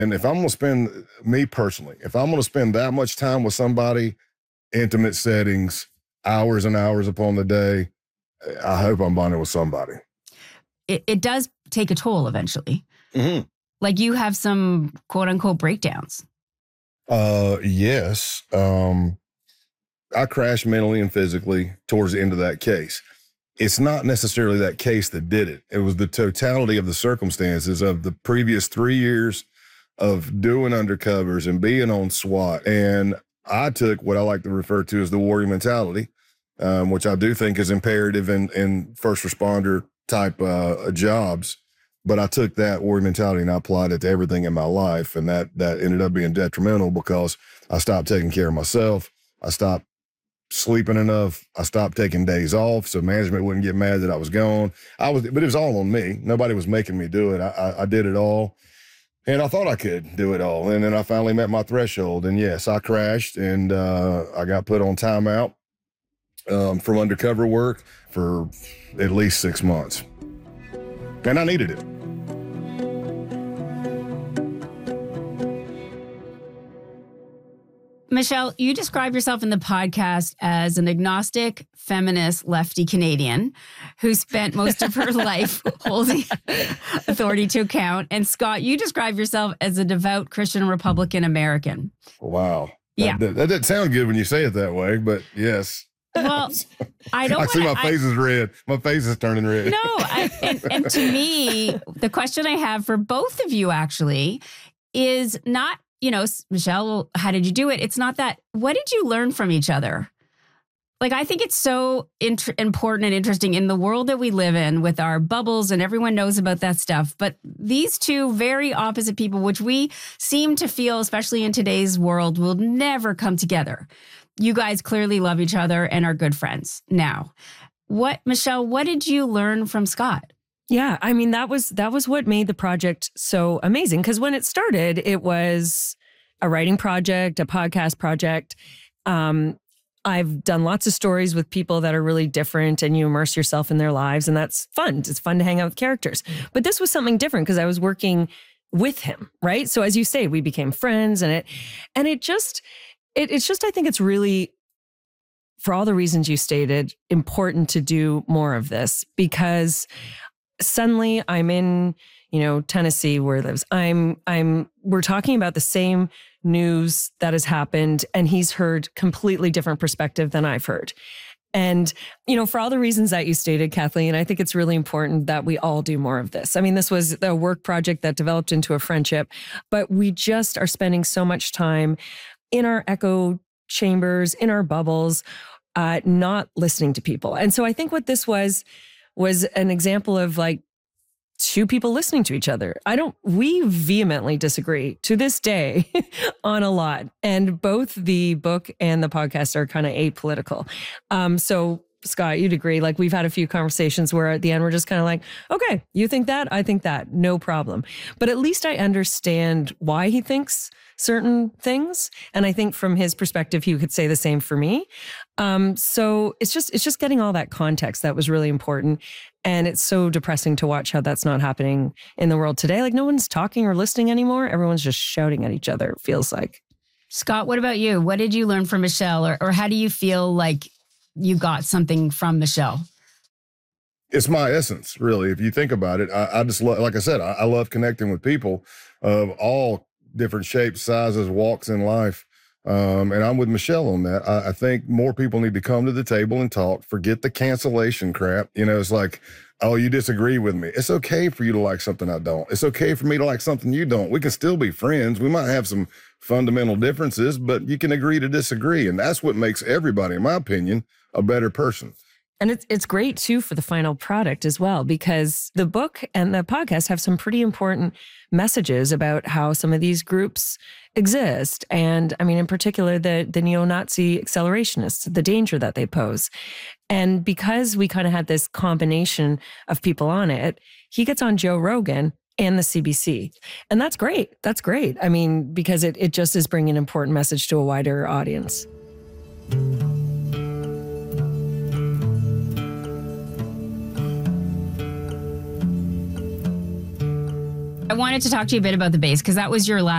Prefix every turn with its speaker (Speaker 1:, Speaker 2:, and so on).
Speaker 1: And if I'm going to spend, me personally, if I'm going to spend that much time with somebody, intimate settings, hours and hours upon the day, I hope I'm bonding with somebody.
Speaker 2: It does take a toll eventually.
Speaker 1: Mm-hmm.
Speaker 2: Like you have some quote unquote breakdowns.
Speaker 1: Yes. I crashed mentally and physically towards the end of that case. It's not necessarily that case that did it. It was the totality of the circumstances of the previous 3 years of doing undercovers and being on SWAT. And I took what I like to refer to as the warrior mentality, which I do think is imperative in first responder type jobs. But I took that warrior mentality and I applied it to everything in my life. And that ended up being detrimental because I stopped taking care of myself. I stopped sleeping enough. I stopped taking days off so management wouldn't get mad that I was gone. But it was all on me. Nobody was making me do it. I did it all. And I thought I could do it all. And then I finally met my threshold. And yes, I crashed and I got put on timeout from undercover work for at least 6 months. And I needed it.
Speaker 2: Michelle, you describe yourself in the podcast as an agnostic, feminist, lefty Canadian who spent most of her life holding authority to account. And Scott, you describe yourself as a devout Christian Republican American.
Speaker 1: Wow.
Speaker 2: Yeah.
Speaker 1: That doesn't sound good when you say it that way, but yes.
Speaker 2: Well, I don't.
Speaker 1: I see my face is red. My face is turning red.
Speaker 2: No, and to me, the question I have for both of you actually is not, Michelle, how did you do it? It's not that. What did you learn from each other? Like, I think it's so important and interesting in the world that we live in with our bubbles and everyone knows about that stuff. But these two very opposite people, which we seem to feel, especially in today's world, will never come together. You guys clearly love each other and are good friends now. Michelle, what did you learn from Scott?
Speaker 3: Yeah, I mean, that was what made the project so amazing. Because when it started, it was a writing project, a podcast project. I've done lots of stories with people that are really different and you immerse yourself in their lives and that's fun. It's fun to hang out with characters. But this was something different because I was working with him, right? So as you say, we became friends and it's just, I think it's really, for all the reasons you stated, important to do more of this because suddenly I'm in, Tennessee where he lives. We're talking about the same news that has happened and he's heard completely different perspective than I've heard. And, for all the reasons that you stated, Kathleen, I think it's really important that we all do more of this. I mean, this was a work project that developed into a friendship, but we just are spending so much time in our echo chambers, in our bubbles, not listening to people. And so I think what this was an example of like two people listening to each other. We vehemently disagree to this day on a lot. And both the book and the podcast are kind of apolitical. So Scott, you'd agree, like we've had a few conversations where at the end we're just kind of like, okay, you think that, I think that, no problem. But at least I understand why he thinks certain things. And I think from his perspective, he could say the same for me. So it's just getting all that context that was really important. And it's so depressing to watch how that's not happening in the world today. Like no one's talking or listening anymore. Everyone's just shouting at each other, it feels like.
Speaker 2: Scott, what about you? What did you learn from Michelle? Or how do you feel like you got something from Michelle?
Speaker 1: It's my essence, really. If you think about it, I just love, like I said, I love connecting with people of all different shapes, sizes, walks in life. And I'm with Michelle on that. I think more people need to come to the table and talk, forget the cancellation crap. It's like, oh, you disagree with me. It's okay for you to like something I don't. It's okay for me to like something you don't. We can still be friends. We might have some fundamental differences, but you can agree to disagree. And that's what makes everybody, in my opinion, a better person.
Speaker 3: And it's great too for the final product as well, because the book and the podcast have some pretty important messages about how some of these groups exist. And I mean, in particular, the neo-Nazi accelerationists, the danger that they pose. And because we kind of had this combination of people on it, he gets on Joe Rogan and the CBC. And that's great. That's great. I mean, because it just is bringing an important message to a wider audience.
Speaker 2: I wanted to talk to you a bit about the base because that was your last